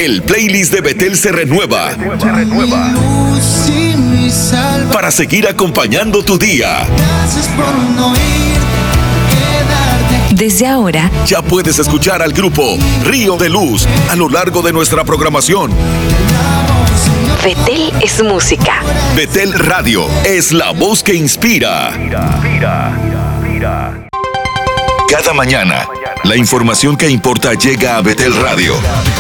El playlist de Betel se renueva para seguir acompañando tu día. Desde ahora, Ya puedes escuchar al grupo Río de Luz a lo largo de nuestra programación. Betel es música. Betel Radio es la voz que inspira. Cada mañana, la información que importa llega a Betel Radio.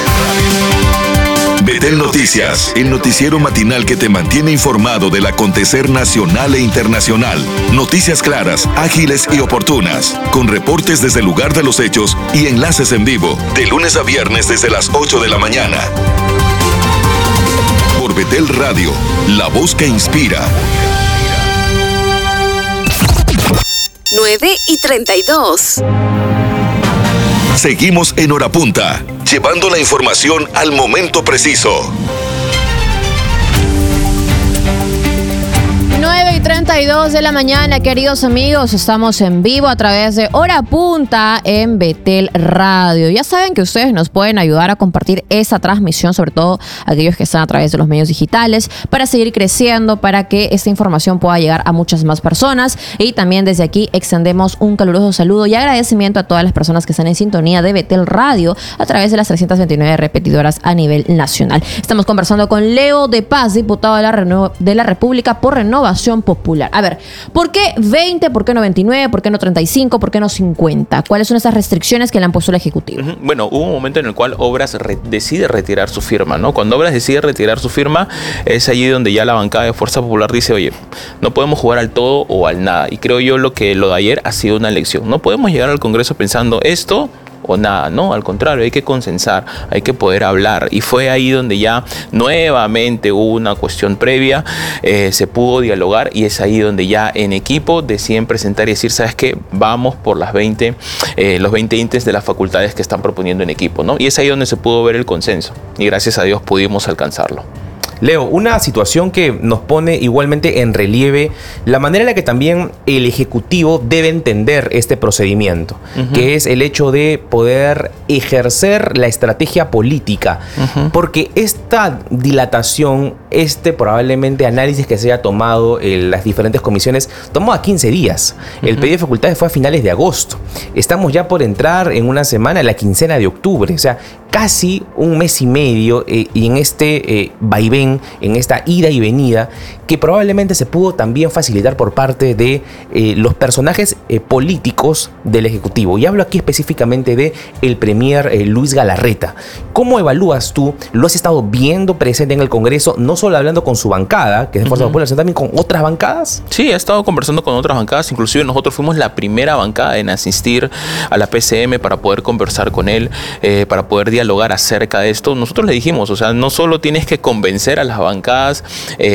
Betel Noticias, el noticiero matinal que te mantiene informado del acontecer nacional e internacional. Noticias claras, ágiles y oportunas, con reportes desde el lugar de los hechos y enlaces en vivo, de lunes a viernes desde las 8 de la mañana. Por Betel Radio, la voz que inspira. 9:32. Seguimos en Hora Punta, llevando la información al momento preciso. 9:32 de la mañana, queridos amigos, estamos en vivo a través de Hora Punta en Betel Radio. Ya saben que ustedes nos pueden ayudar a compartir esta transmisión, sobre todo aquellos que están a través de los medios digitales, para seguir creciendo, para que esta información pueda llegar a muchas más personas. Y también desde aquí extendemos un caluroso saludo y agradecimiento a todas las personas que están en sintonía de Betel Radio a través de las 329 repetidoras a nivel nacional. Estamos conversando con Leo de Paz, diputado de la República por Renovación Popular. A ver, ¿por qué 20? ¿Por qué no 29? ¿Por qué no 35? ¿Por qué no 50? ¿Cuáles son esas restricciones que le han puesto el Ejecutivo? Bueno, hubo un momento en el cual Obras decide retirar su firma, ¿no? Cuando Obras decide retirar su firma, es allí donde ya la bancada de Fuerza Popular dice, oye, no podemos jugar al todo o al nada. Y creo yo lo de ayer ha sido una lección. No podemos llegar al Congreso pensando esto o nada, no, al contrario, hay que consensar, hay que poder hablar, y fue ahí donde ya nuevamente hubo una cuestión previa, se pudo dialogar, y es ahí donde ya en equipo deciden presentar y decir, ¿sabes qué? Vamos por los 20 índices de las facultades que están proponiendo en equipo, ¿no? Y es ahí donde se pudo ver el consenso, y gracias a Dios pudimos alcanzarlo. Leo, una situación que nos pone igualmente en relieve la manera en la que también el Ejecutivo debe entender este procedimiento, que es el hecho de poder ejercer la estrategia política, porque esta dilatación, probablemente análisis que se haya tomado en las diferentes comisiones, tomó a 15 días. El pedido de facultades fue a finales de agosto. Estamos ya por entrar en una semana, la quincena de octubre, o sea, casi un mes y medio, y en este vaivén, en esta ida y venida, que probablemente se pudo también facilitar por parte de los personajes políticos del Ejecutivo. Y hablo aquí específicamente de el premier Luis Galarreta. ¿Cómo evalúas tú? ¿Lo has estado viendo presente en el Congreso, no solo hablando con su bancada, que es de Fuerza Popular, sino también con otras bancadas? Sí, he estado conversando con otras bancadas, inclusive nosotros fuimos la primera bancada en asistir a la PCM para poder conversar con él, para poder dialogar acerca de esto. Nosotros le dijimos, o sea, no solo tienes que convencer a las bancadas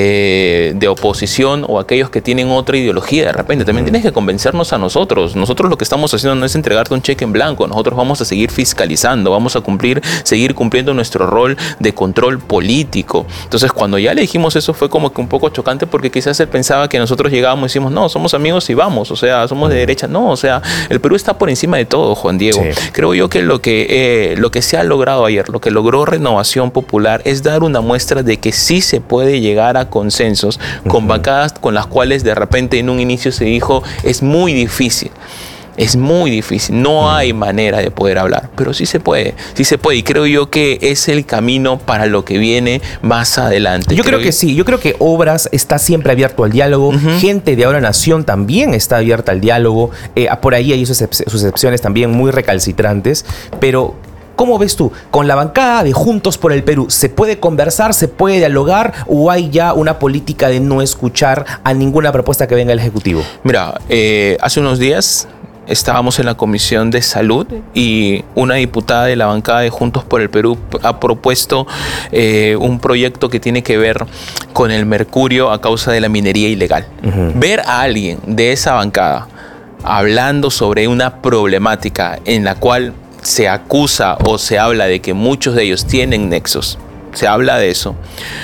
de oposición o aquellos que tienen otra ideología de repente, también tienes que convencernos a nosotros. Nosotros lo que estamos haciendo no es entregarte un cheque en blanco, nosotros vamos a seguir fiscalizando, vamos a seguir cumpliendo nuestro rol de control político. Entonces, cuando ya le dijimos eso, fue como que un poco chocante, porque quizás él pensaba que nosotros llegábamos y decimos, no, somos amigos y vamos, o sea, somos de derecha. No, o sea, el Perú está por encima de todo, Juan Diego. Sí. Creo yo que lo que se ha logrado ayer, lo que logró Renovación Popular, es dar una muestra de que sí se puede llegar a consensos con bancadas con las cuales de repente en un inicio se dijo, es muy difícil. Es muy difícil, no hay manera de poder hablar, pero sí se puede, y creo yo que es el camino para lo que viene más adelante. Yo creo que sí, yo creo que Obras está siempre abierto al diálogo, gente de Ahora Nación también está abierta al diálogo, por ahí hay sus excepciones también muy recalcitrantes, pero ¿cómo ves tú? ¿Con la bancada de Juntos por el Perú se puede conversar, se puede dialogar, o hay ya una política de no escuchar a ninguna propuesta que venga del Ejecutivo? Mira, hace unos días estábamos en la Comisión de Salud y una diputada de la bancada de Juntos por el Perú ha propuesto un proyecto que tiene que ver con el mercurio a causa de la minería ilegal. Ver a alguien de esa bancada hablando sobre una problemática en la cual se acusa o se habla de que muchos de ellos tienen nexos, se habla de eso,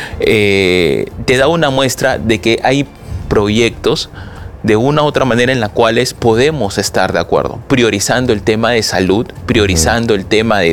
te da una muestra de que hay proyectos de una u otra manera en la cuales podemos estar de acuerdo, priorizando el tema de salud, priorizando el tema de